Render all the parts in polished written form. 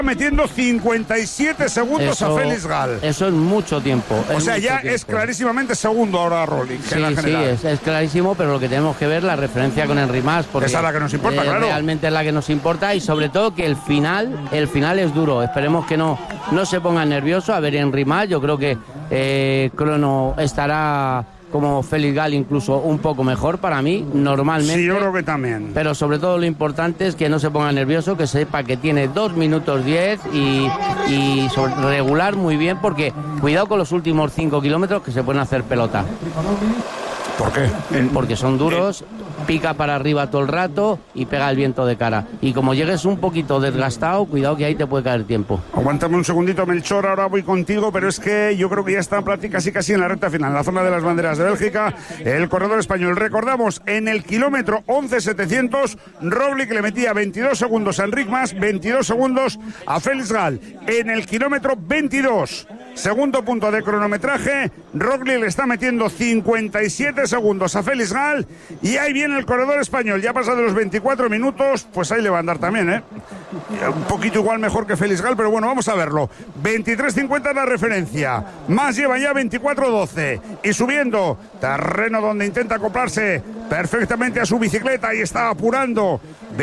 metiendo 57 segundos a Félix Gal. Eso es mucho tiempo. O sea, ya es clarísimamente segundo ahora Roglic. Sí, es clarísimo, pero lo que tenemos que ver la referencia con Enric Mas, porque esa es la que nos importa, claro. Realmente es la que nos importa, y sobre todo que el final es duro. Esperemos que no se pongan nerviosos. A ver, Enric Mas, yo creo que Crono estará como Félix Gal, incluso un poco mejor para mí, normalmente. Sí, yo creo que también. Pero sobre todo lo importante es que no se ponga nervioso, que sepa que tiene 2 minutos 10 y regular muy bien, porque cuidado con los últimos 5 kilómetros que se pueden hacer pelota. ¿Por qué? Porque son duros, pica para arriba todo el rato y pega el viento de cara. Y como llegues un poquito desgastado, cuidado que ahí te puede caer tiempo. Aguántame un segundito, Melchor, ahora voy contigo, pero es que yo creo que ya está casi en la recta final, en la zona de las banderas de Bélgica, el corredor español. Recordamos, en el kilómetro 11.700, Roglic le metía 22 segundos a Enric Mas, 22 segundos a Félix Gal. En el kilómetro 22, segundo punto de cronometraje, Roglic le está metiendo 57 segundos a Félix Gal, y ahí viene el corredor español. Ya ha pasado los 24 minutos, pues ahí le va a andar también, un poquito igual mejor que Félix Gal, pero bueno, vamos a verlo. 23.50 es la referencia, Mas lleva ya 24.12 y subiendo, terreno donde intenta acoplarse perfectamente a su bicicleta y está apurando.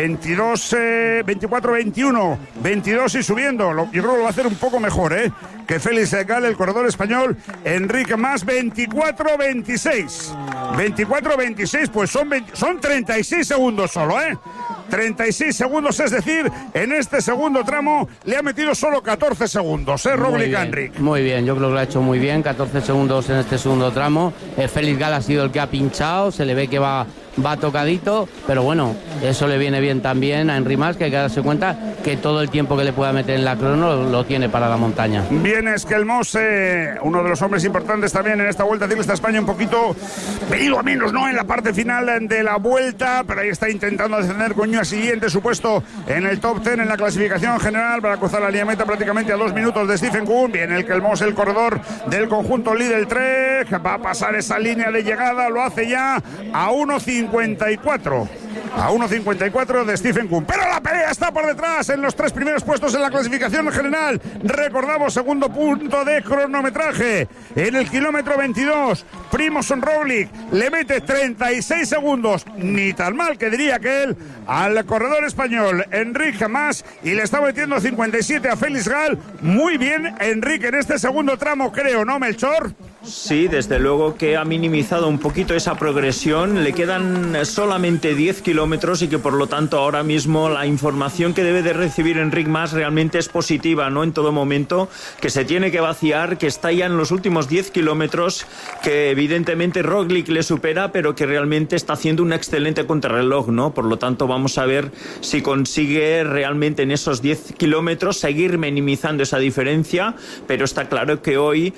24-21, 22 y subiendo. Yo creo que lo va a hacer un poco mejor que Félix Gal, el corredor español. Enric Mas 24-26, 24-26, pues son 36 segundos solo, 36 segundos, es decir, en este segundo tramo le ha metido solo 14 segundos, Roglic a Enric. Muy bien, yo creo que lo ha hecho muy bien, 14 segundos en este segundo tramo. Félix Gal ha sido el que ha pinchado, se le ve que va tocadito, pero bueno, eso le viene bien también a Enric Mas, que hay que darse cuenta que todo el tiempo que le pueda meter en la crono lo tiene para la montaña. Bien, es que el Mose, uno de los hombres importantes también en esta Vuelta Ciclista España, un poquito pedido a menos, ¿no?, en la parte final de la vuelta, pero ahí está intentando descender con al siguiente su puesto en el top 10 en la clasificación general para cruzar la línea meta prácticamente a 2 minutos de Stephen Kuhn. Viene el Kelmos, el corredor del conjunto Lidl Trek, va a pasar esa línea de llegada, lo hace ya a 1.54. A 1.54 de Stephen Kuhn. Pero la pelea está por detrás en los 3 primeros puestos en la clasificación general. Recordamos, segundo punto de cronometraje. En el kilómetro 22, Primož Roglic le mete 36 segundos. Ni tan mal que diría que él al corredor español Enric Mas, y le está metiendo 57 a Félix Gal. Muy bien Enric en este segundo tramo, creo, ¿no, Melchor? Sí, desde luego que ha minimizado un poquito esa progresión. Le quedan solamente 10 kilómetros y que por lo tanto ahora mismo la información que debe de recibir Enric Mas realmente es positiva, ¿no? En todo momento, que se tiene que vaciar, que está ya en los últimos 10 kilómetros, que evidentemente Roglic le supera, pero que realmente está haciendo un excelente contrarreloj, ¿no? Por lo tanto vamos a ver si consigue realmente en esos 10 kilómetros seguir minimizando esa diferencia, pero está claro que hoy,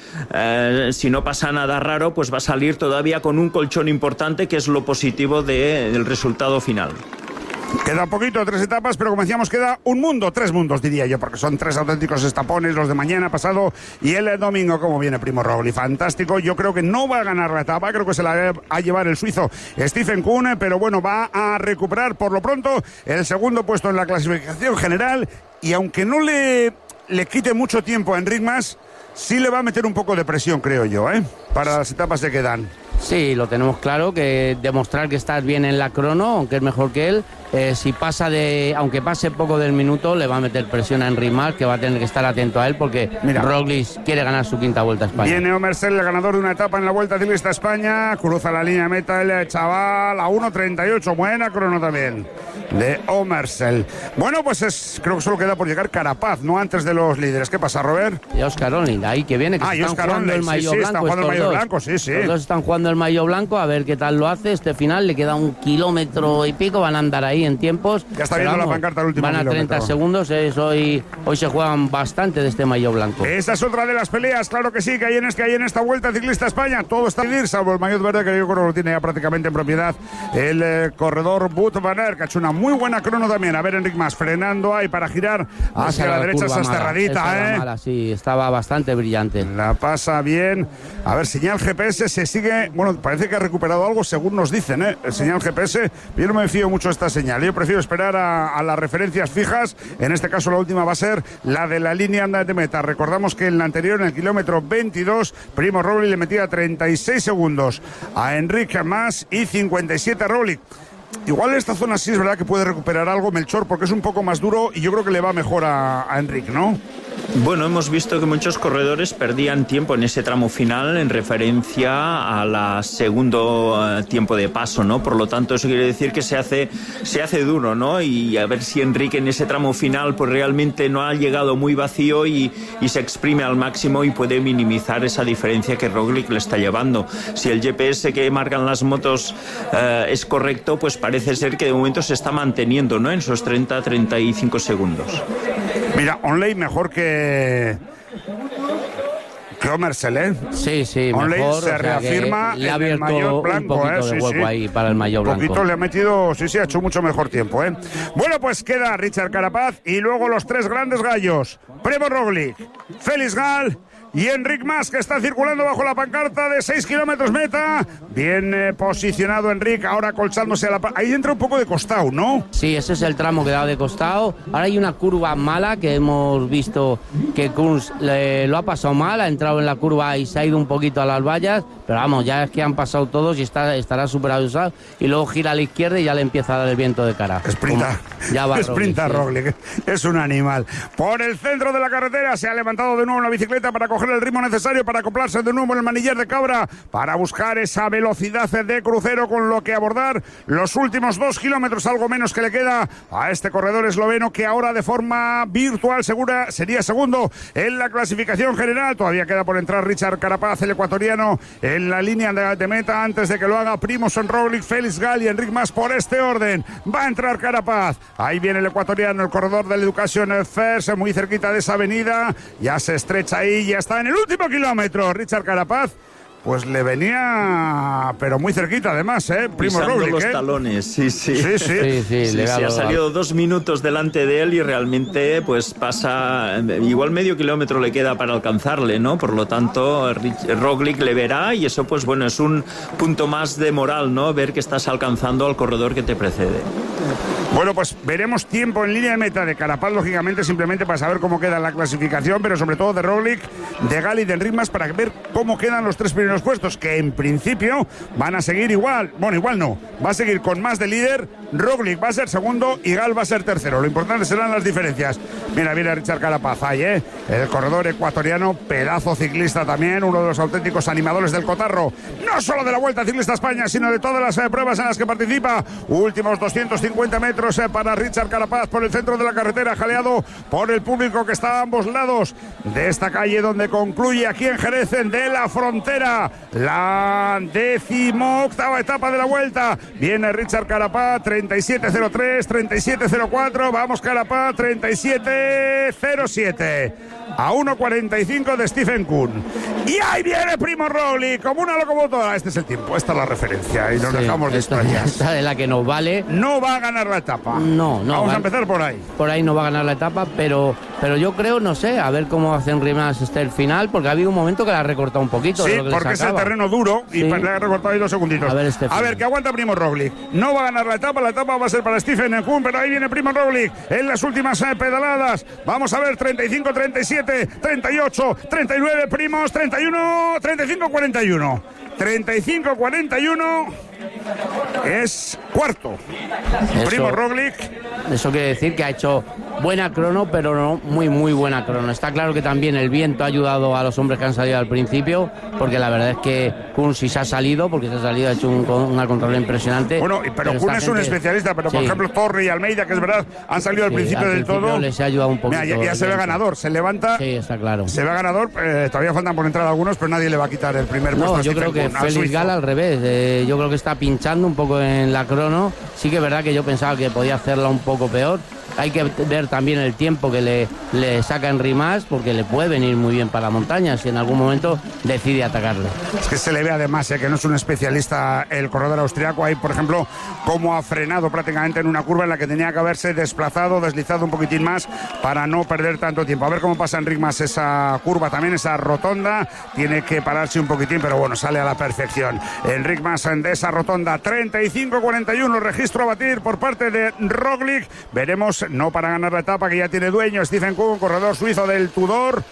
si no pasa nada raro, pues va a salir todavía con un colchón importante, que es lo positivo del resultado final. Queda poquito, 3 etapas, pero como decíamos, queda un mundo, 3 mundos diría yo, porque son 3 auténticos estapones, los de mañana, pasado y el domingo. Como viene Primož Roglic, fantástico. Yo creo que no va a ganar la etapa, creo que se la va a llevar el suizo Stephen Kuhn, pero bueno, va a recuperar por lo pronto el segundo puesto en la clasificación general, y aunque no le quite mucho tiempo a Enric Mas, sí le va a meter un poco de presión, creo yo, para las etapas que quedan. Sí, lo tenemos claro, que demostrar que estás bien en la crono, aunque es mejor que él, si aunque pase poco del minuto, le va a meter presión a Enric Mas, que va a tener que estar atento a él, porque Roglic quiere ganar su 5ª Vuelta a España. Viene Omersel, el ganador de una etapa en la Vuelta Ciclista a España, cruza la línea de meta el chaval a 1.38, buena crono también de Omersel. Bueno, pues creo que solo queda por llegar Carapaz, no antes de los líderes. ¿Qué pasa, Robert? Y Oscar Onlin, ahí que viene, que están jugando el maillot blanco. Están jugando el maillot blanco, sí. Los dos están jugando el maillot blanco, a ver qué tal lo hace. Este final le queda 1 kilómetro y pico, van a andar ahí en tiempos. Ya está viendo la pancarta al último kilómetro. Van a 30 segundos, hoy se juegan bastante de este maillot blanco. Esa es otra de las peleas, claro que sí, que hay en esta Vuelta Ciclista a España. Todo está a decidir, salvo el maillot verde, que yo creo que lo tiene ya prácticamente en propiedad el corredor Wout van Aert, que ha hecho una muy buena crono también. A ver, Enric Mas frenando ahí para girar hacia la derecha, esa cerradita, mala, sí, estaba bastante brillante. La pasa bien. A ver, señal GPS se sigue, bueno, parece que ha recuperado algo según nos dicen, el señal GPS. Yo no me fío mucho de esta señal. señal. Yo prefiero esperar a las referencias fijas. En este caso la última va a ser la de la línea de meta. Recordamos que en la anterior, en el kilómetro 22, Primo Roglic le metía 36 segundos a Enric Mas y 57 a Roglic. Igual en esta zona sí es verdad que puede recuperar algo Melchor, porque es un poco más duro y yo creo que le va mejor a Enric, ¿no? Bueno, hemos visto que muchos corredores perdían tiempo en ese tramo final en referencia a la segundo tiempo de paso, ¿no? Por lo tanto, eso quiere decir que se hace duro, ¿no? Y a ver si Enric en ese tramo final pues realmente no ha llegado muy vacío y se exprime al máximo y puede minimizar esa diferencia que Roglic le está llevando. Si el GPS que marcan las motos es correcto, pues parece ser que de momento se está manteniendo, ¿no? En esos 30-35 segundos. Mira, Onley mejor que Omersel, ¿eh? Sí, Onley mejor. se reafirma le ha en el abierto maillot blanco, un poquito de hueco ahí para el maillot blanco. Un poquito le ha metido, ha hecho mucho mejor tiempo, ¿eh? Bueno, pues queda Richard Carapaz y luego los tres grandes gallos. Primo Roglic, Félix Gall y Enric Mas, que está circulando bajo la pancarta de 6 kilómetros meta. Bien posicionado Enric, ahora colchándose a la... Ahí entra un poco de costado, ¿no? Sí, ese es el tramo que da de costado. Ahora hay una curva mala que hemos visto que Kunz lo ha pasado mal, ha entrado en la curva y se ha ido un poquito a las vallas, pero vamos, ya es que han pasado todos y estará súper abusado, y luego gira a la izquierda y ya le empieza a dar el viento de cara. Sprinta Roglic, es un animal. Por el centro de la carretera se ha levantado de nuevo una bicicleta para coger el ritmo necesario para acoplarse de nuevo en el manillar de Cabra, para buscar esa velocidad de crucero con lo que abordar los últimos 2 kilómetros, algo menos que le queda a este corredor esloveno, que ahora de forma virtual segura sería segundo en la clasificación general. Todavía queda por entrar Richard Carapaz, el ecuatoriano, en la línea de meta, antes de que lo haga Primož Roglic, Félix Gall y Enric Mas. Por este orden va a entrar Carapaz. Ahí viene el ecuatoriano, el corredor del Education First, muy cerquita de esa avenida, ya se estrecha ahí, ya está en el último kilómetro. Richard Carapaz, pues le venía, pero muy cerquita además, Primo Roglic, los talones, sí, le ha salido 2 minutos delante de él y realmente pues pasa, igual medio kilómetro le queda para alcanzarle, ¿no? Por lo tanto, Roglic le verá y eso pues bueno, es un punto más de moral, ¿no? Ver que estás alcanzando al corredor que te precede. Bueno, pues veremos tiempo en línea de meta de Carapaz, lógicamente, simplemente para saber cómo queda la clasificación, pero sobre todo de Roglic, de Gall y de Enric Mas, para ver cómo quedan los 3 primeros puestos, que en principio van a seguir igual. Bueno, igual no, va a seguir con Mas de líder, Roglic va a ser segundo y Gall va a ser tercero. Lo importante serán las diferencias. Mira Richard Carapaz ahí, el corredor ecuatoriano, pedazo ciclista también, uno de los auténticos animadores del cotarro, no solo de la Vuelta Ciclista a España, sino de todas las pruebas en las que participa. Últimos 250 metros para Richard Carapaz por el centro de la carretera, jaleado por el público que está a ambos lados de esta calle donde concluye aquí en Jerez de la Frontera la 18ª etapa de la Vuelta. Viene Richard Carapaz, 37.03, 37.04, vamos Carapaz, 37.07, a 1.45 de Stephen Kuhn. Y ahí viene Primo Roglic como una locomotora. Este es el tiempo, esta es la referencia y nos dejamos de extrañar. Esta de la que nos vale. No va a ganar la etapa. No. Vamos a empezar por ahí. Por ahí no va a ganar la etapa, pero yo creo, no sé, a ver cómo hace Enric Mas el final, porque ha habido un momento que la ha recortado un poquito. Sí, porque es el terreno duro y le ha recortado ahí 2 segunditos. A ver, que aguanta Primo Roglic. No va a ganar la etapa va a ser para Stephen Kuhn, pero ahí viene Primo Roglic en las últimas pedaladas. Vamos a ver, 35, 37, 38, 39, Primos, 31, 35, 41. 35-41 es cuarto. Primo Roglic. Eso quiere decir que ha hecho buena crono, pero no muy buena crono. Está claro que también el viento ha ayudado a los hombres que han salido al principio, porque la verdad es que Kuhn sí se ha salido, ha hecho una control impresionante. Bueno, pero Kuhn es un especialista, pero por ejemplo Torre y Almeida, que es verdad, han salido al principio del todo. Les ha ayudado un poquito. Mira, ya se ve ganador, se levanta. Sí, está claro. Se ve ganador, todavía faltan por entrar algunos, pero nadie le va a quitar el primer puesto. No, yo creo que Félix Gall al revés, yo creo que está pinchando un poco en la crono. Sí que es verdad que yo pensaba que podía hacerla un poco peor, hay que ver también el tiempo que le saca Enric Mas, porque le puede venir muy bien para la montaña si en algún momento decide atacarle. Es que se le ve además que no es un especialista el corredor austriaco. Ahí, por ejemplo, cómo ha frenado prácticamente en una curva en la que tenía que haberse desplazado, deslizado un poquitín más para no perder tanto tiempo. A ver cómo pasa Enric Mas esa curva también, esa rotonda. Tiene que pararse un poquitín, pero bueno, sale a la perfección. Enric Mas de esa rotonda, 35-41, registro a batir por parte de Roglic. Veremos, no para ganar la etapa que ya tiene dueño Stephen Kuhn, corredor suizo del Tudor.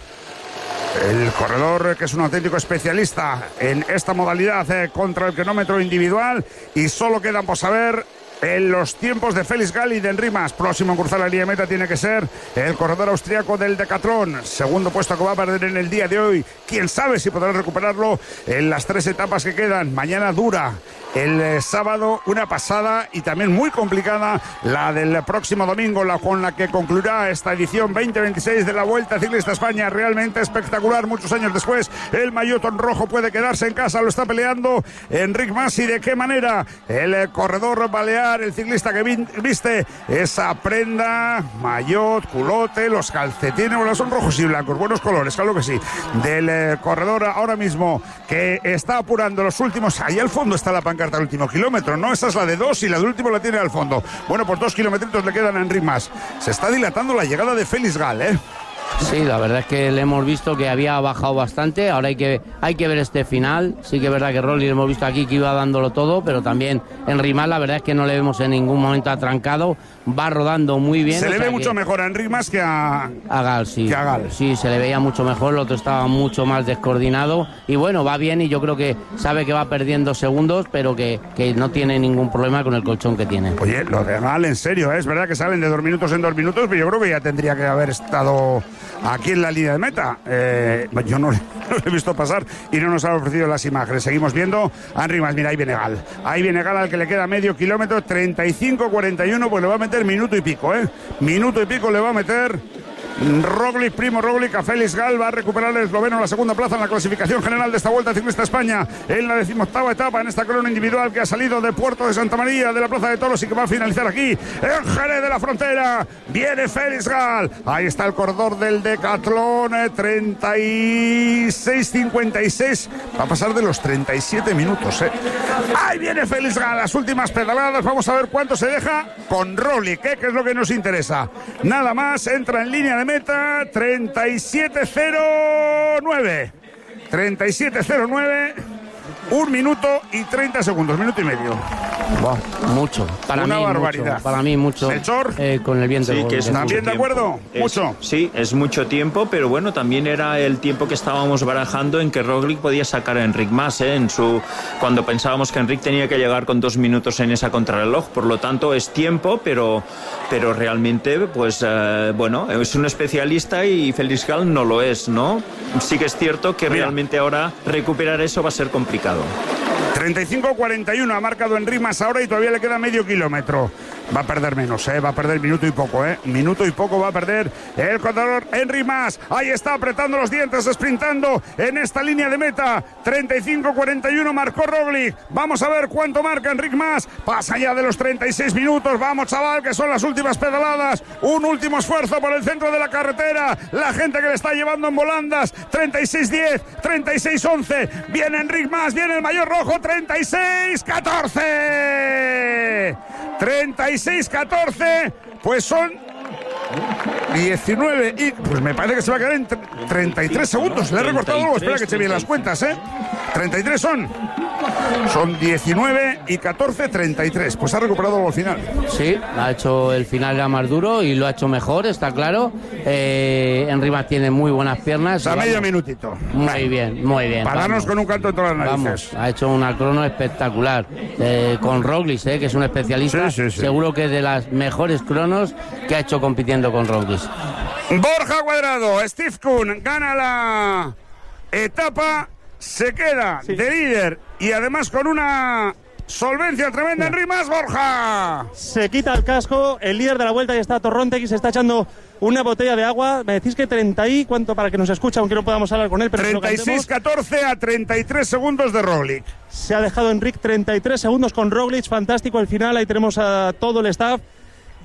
El corredor que es un auténtico especialista en esta modalidad contra el cronómetro individual, y solo quedan por saber en los tiempos de Felix Gall y de Enric Mas. Próximo en cruzar la línea de meta tiene que ser el corredor austriaco del Decathlon. Segundo puesto que va a perder en el día de hoy. Quién sabe si podrá recuperarlo en las 3 etapas que quedan. Mañana dura. El sábado una pasada y también muy complicada la del próximo domingo, con la que concluirá esta edición 2026 de la Vuelta Ciclista España. Realmente espectacular. Muchos años después el maillot rojo puede quedarse en casa. Lo está peleando Enric Mas, y de qué manera. El corredor balear, el ciclista que viste esa prenda, maillot, culote, los calcetines, bueno, son rojos y blancos, buenos colores, claro que sí, del corredor ahora mismo que está apurando los últimos. Ahí al fondo está la pancarta del último kilómetro, ¿no? Esa es la de 2 y la del último la tiene al fondo. Bueno, pues 2 kilometritos le quedan a Enric Mas. Se está dilatando la llegada de Felix Gall, ¿eh? Sí, la verdad es que le hemos visto que había bajado bastante. Ahora hay que ver este final. Sí que es verdad que Roglic hemos visto aquí que iba dándolo todo, pero también Enric Mas, la verdad es que no le vemos en ningún momento atrancado. Va rodando muy bien. Se le ve mucho mejor a Enric Mas que a Gall, sí. Que a Gall. Sí, se le veía mucho mejor. El otro estaba mucho más descoordinado. Y bueno, va bien, y yo creo que sabe que va perdiendo segundos, pero que no tiene ningún problema con el colchón que tiene. Oye, lo de Gall, en serio, es verdad que salen de 2 minutos en 2 minutos, pero yo creo que ya tendría que haber estado aquí en la línea de meta. Yo no le he visto pasar y no nos han ofrecido las imágenes. Seguimos viendo a Enric Mas. Mira, ahí viene Gall. Ahí viene Gall, al que le queda medio kilómetro, 35-41, pues le va a meter minuto y pico, minuto y pico le va a meter Roglic, Primo Roglic, a Felix Gall. Va a recuperar el esloveno la segunda plaza en la clasificación general de esta Vuelta Ciclista España en la 18ª etapa, en esta crono individual que ha salido de Puerto de Santa María, de la Plaza de Toros, y que va a finalizar aquí en Jerez de la Frontera. Viene Felix Gall. Ahí está el corredor del Decathlon, 36-56. Va a pasar de los 37 minutos, Ahí viene Felix Gall, las últimas pedaladas. Vamos a ver cuánto se deja con Roglic, que es lo que nos interesa. Nada más, entra en línea de meta, 37-09. 37-09, 1 minuto y 30 segundos, minuto y medio. Wow, mucho. Para una mí, barbaridad. Mucho, para mí mucho. Melchor, con el viento. Sí, que es ¿también de acuerdo? Mucho. Sí, es mucho tiempo, pero bueno, también era el tiempo que estábamos barajando en que Roglic podía sacar a Enric Mas, cuando pensábamos que Enric tenía que llegar con 2 minutos en esa contrarreloj. Por lo tanto, es tiempo, pero realmente, pues bueno, es un especialista y Felix Gall no lo es, ¿no? Sí que es cierto que realmente ahora recuperar eso va a ser complicado. 35-41 ha marcado Enric Mas ahora y todavía le queda medio kilómetro. Va a perder menos, va a perder minuto y poco, Minuto y poco va a perder el corredor Enric Mas. Ahí está apretando los dientes, sprintando en esta línea de meta. 35-41 marcó Roglic. Vamos a ver cuánto marca Enric Mas. Pasa ya de los 36 minutos. Vamos, chaval, que son las últimas pedaladas. Un último esfuerzo por el centro de la carretera. La gente que le está llevando en volandas. 36-10, 36-11. Viene Enric Mas, viene el maillot rojo. 36-14. 36-14, pues son 19 y pues me parece que se va a quedar en 33 segundos. Le he recortado algo, espera que eche bien las cuentas, 33 son 19 y 14, 33. Pues ha recuperado algo al final. Sí, ha hecho el final ya más duro y lo ha hecho mejor, está claro. Enric Mas tiene muy buenas piernas. A medio minutito. Muy bien, muy bien. Para darnos con un canto en todas las narices. Ha hecho una crono espectacular. Con Roglic, que es un especialista. Sí. Seguro que es de las mejores cronos que ha hecho compitiendo con Roglic. Borja Cuadrado, Steve Kuhn gana la etapa, se queda de líder y además con una solvencia tremenda. Enric Mas, Borja. Se quita el casco, el líder de la Vuelta, y está Torrontegui, se está echando una botella de agua. Me decís que 30 y cuánto, para que nos escuche, aunque no podamos hablar con él, pero 36-14 a 33 segundos de Roglic. Se ha dejado Enric 33 segundos con Roglic, fantástico el final. Ahí tenemos a todo el staff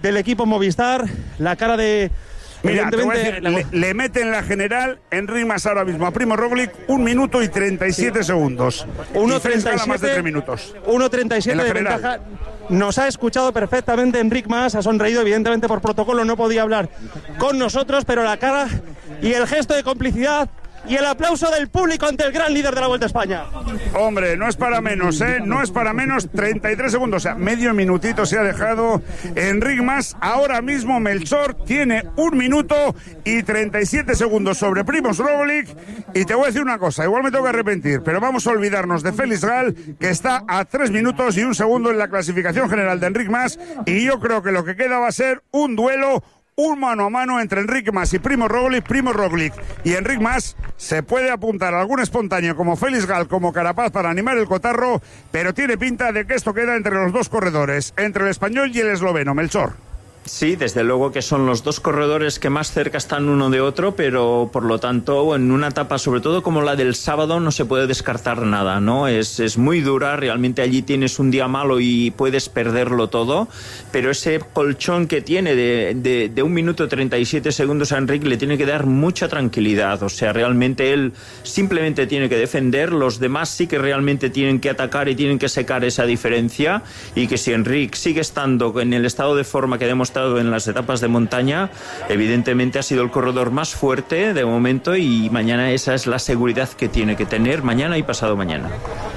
del equipo Movistar, la cara de... Mira, te voy a decir, le mete en la general Enric Mas ahora mismo a Primo Roglic 1 minuto y 37 segundos. 1.37 más de 3 minutos. 1.37 de ventaja. Nos ha escuchado perfectamente Enric Mas, ha sonreído, evidentemente por protocolo no podía hablar con nosotros, pero la cara y el gesto de complicidad y el aplauso del público ante el gran líder de la Vuelta a España. Hombre, no es para menos, no es para menos. 33 segundos, o sea, medio minutito se ha dejado Enric Mas. Ahora mismo Melchor tiene 1 minuto y 37 segundos sobre Primož Roglic. Y te voy a decir una cosa, igual me tengo que arrepentir, pero vamos a olvidarnos de Félix Gall, que está a 3 minutos y 1 segundo en la clasificación general de Enric Mas. Y yo creo que lo que queda va a ser un duelo, un mano a mano entre Enric Mas y Primož Roglic y Enric Mas se puede apuntar a algún espontáneo como Félix Gall, como Carapaz para animar el cotarro, pero tiene pinta de que esto queda entre los dos corredores, entre el español y el esloveno. Melchor. Sí, desde luego que son los dos corredores que más cerca están uno de otro, pero por lo tanto en una etapa sobre todo como la del sábado no se puede descartar nada, ¿no? Es muy dura, realmente allí tienes un día malo y puedes perderlo todo, pero ese colchón que tiene de 1 minuto 37 segundos a Enric le tiene que dar mucha tranquilidad, o sea, realmente él simplemente tiene que defender, los demás sí que realmente tienen que atacar y tienen que secar esa diferencia, y que si Enric sigue estando en el estado de forma que demostrado en las etapas de montaña, evidentemente ha sido el corredor más fuerte de momento, y mañana esa es la seguridad que tiene que tener, mañana y pasado mañana.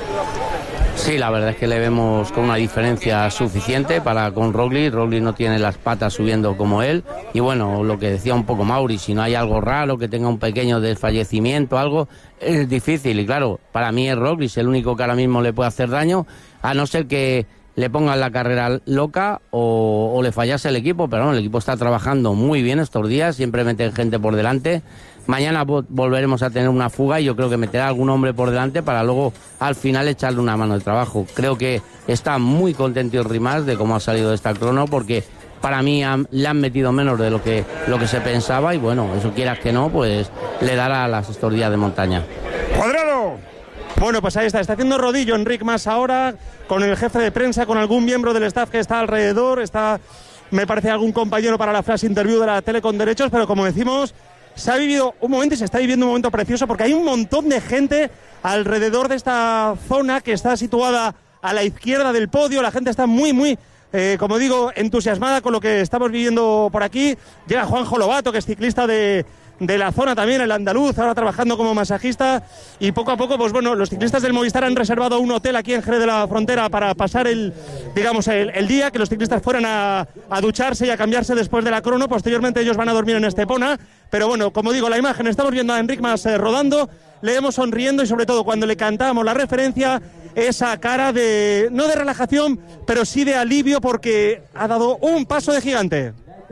Sí, la verdad es que le vemos con una diferencia suficiente para con Roglic. Roglic no tiene las patas subiendo como él, y bueno, lo que decía un poco Mauri, si no hay algo raro, que tenga un pequeño desfallecimiento, algo, es difícil, y claro, para mí es Roglic el único que ahora mismo le puede hacer daño, a no ser que le pongan la carrera loca o le fallase el equipo, pero no, el equipo está trabajando muy bien estos días, siempre meten gente por delante. Mañana volveremos a tener una fuga y yo creo que meterá algún hombre por delante para luego al final echarle una mano de trabajo. Creo que está muy contento Enric Mas de cómo ha salido de esta crono, porque para mí le han metido menos de lo que se pensaba, y bueno, eso quieras que no, pues le dará las estos días de montaña. ¡Cuadrado! Bueno, pues ahí está haciendo rodillo Enric Mas ahora, con el jefe de prensa, con algún miembro del staff que está alrededor, está, me parece, algún compañero para la flash interview de la tele con derechos, pero como decimos, se ha vivido un momento y se está viviendo un momento precioso, porque hay un montón de gente alrededor de esta zona que está situada a la izquierda del podio. La gente está muy, como digo, entusiasmada con lo que estamos viviendo por aquí. Llega Juanjo Lobato, que es ciclista de la zona también, el andaluz, ahora trabajando como masajista, y poco a poco, pues bueno, los ciclistas del Movistar han reservado un hotel aquí en Jerez de la Frontera para pasar el día, que los ciclistas fueran a ducharse y a cambiarse después de la crono. Posteriormente ellos van a dormir en Estepona, pero bueno, como digo, la imagen, estamos viendo a Enric Mas rodando, le vemos sonriendo, y sobre todo cuando le cantamos la referencia, esa cara de, no de relajación, pero sí de alivio, porque ha dado un paso de gigante.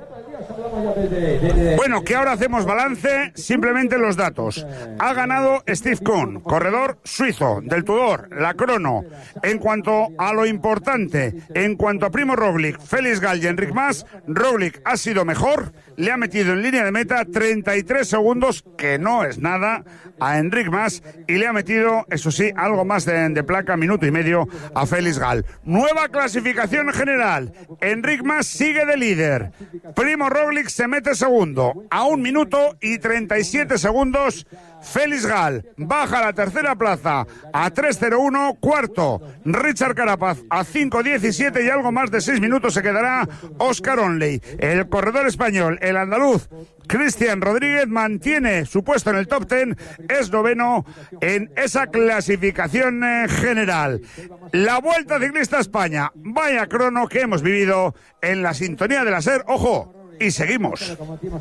Bueno, que ahora hacemos balance, simplemente los datos. Ha ganado Steve Kuhn, corredor suizo del Tudor, la crono. En cuanto a lo importante, en cuanto a Primož Roglic, Félix Gall y Enric Mas, Roglic ha sido mejor, le ha metido en línea de meta 33 segundos, que no es nada, a Enric Mas, y le ha metido, eso sí, algo más de placa, minuto y medio, a Félix Gall. Nueva clasificación general. Enric Mas sigue de líder. Primož Roglic se mete segundo, a 1 minuto y 37 segundos. Félix Gall baja a la tercera plaza a 3:01, cuarto Richard Carapaz a 5:17, y algo más de 6 minutos se quedará Oscar Onley. El corredor español, el andaluz Cristian Rodríguez, mantiene su puesto en el top 10, es noveno en esa clasificación general. La Vuelta Ciclista a España, vaya crono que hemos vivido en la sintonía de la SER. Ojo, y seguimos.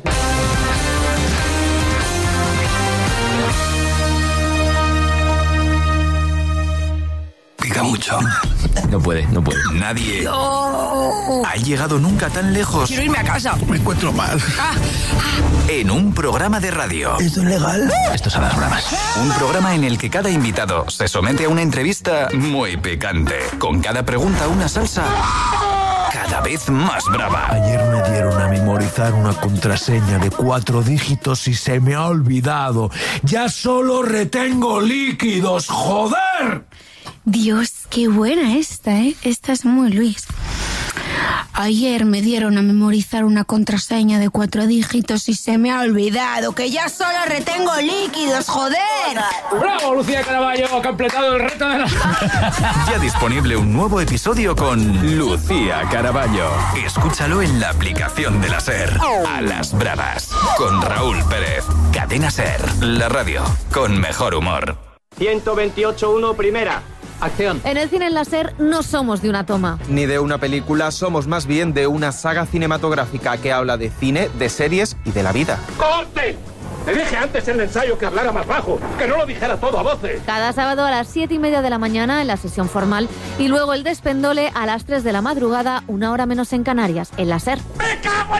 Pica mucho. No puede. Nadie ha llegado nunca tan lejos. Quiero irme a casa. Me encuentro mal. En un programa de radio. ¿Esto es legal? Estos son las bromas. Un programa en el que cada invitado se somete a una entrevista muy picante. Con cada pregunta una salsa cada vez más brava. Ayer me dieron a memorizar una contraseña de 4 dígitos y se me ha olvidado. Ya solo retengo líquidos, ¡joder! Dios, qué buena esta, ¿eh? Esta es muy Luis. Ayer me dieron a memorizar una contraseña de 4 dígitos y se me ha olvidado que ya solo retengo líquidos, joder. ¡Bravo, Lucía Caraballo! Ha completado el reto de la... Ya disponible un nuevo episodio con Lucía Caraballo. Escúchalo en la aplicación de la SER. A las bravas. Con Raúl Pérez. Cadena SER. La radio con mejor humor. 128.1 primera. Acción. En el cine en la SER no somos de una toma. Ni de una película, somos más bien de una saga cinematográfica que habla de cine, de series y de la vida. ¡Corte! Te dije antes en el ensayo que hablara más bajo, que no lo dijera todo a voces. Cada sábado a las 7:30 de la mañana en la sesión formal y luego el despendole a las 3 de la madrugada, 1 hora menos en Canarias, en la SER. ¡Me